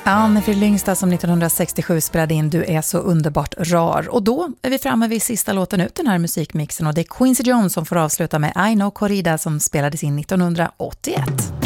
Anne-Frid Lyngstad som 1967 spelade in Du är så underbart rar. Och då är vi framme vid sista låten ut den här musikmixen och det är Quincy Jones som får avsluta med I Know Corrida som spelades in 1981.